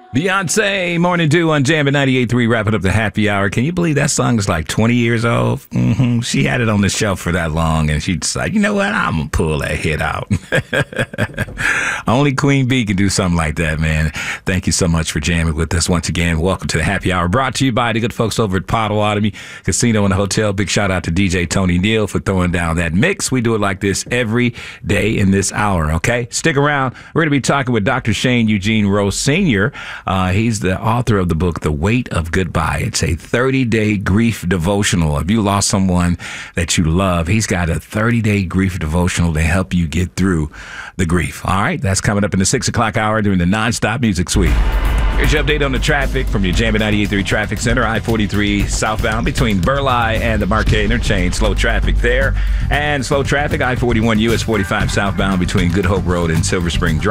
Beyonce, Morning Dew on Jam at 98.3, wrapping up the happy hour. Can you believe that song is like 20 years old? She had it on the shelf for that long, and she decided, you know what, I'm going to pull that hit out. Only Queen Bee can do something like that, man. Thank you so much for jamming with us once again. Welcome to the happy hour, brought to you by the good folks over at Potawatomi Casino and Hotel. Big shout out to DJ Tony Neal for throwing down that mix. We do it like this every day in this hour, okay? Stick around. We're going to be talking with Dr. Shane Eugene Rose Sr., he's the author of the book, The Weight of Goodbye. It's a 30-day grief devotional. If you lost someone that you love, he's got a 30-day grief devotional to help you get through the grief. All right, that's coming up in the 6 o'clock hour during the Nonstop Music Suite. Here's your update on the traffic from your Jam at 98.3 Traffic Center, I-43 southbound between Burleigh and the Marquette Interchange. Slow traffic there. And slow traffic, I-41 US 45 southbound between Good Hope Road and Silver Spring Drive.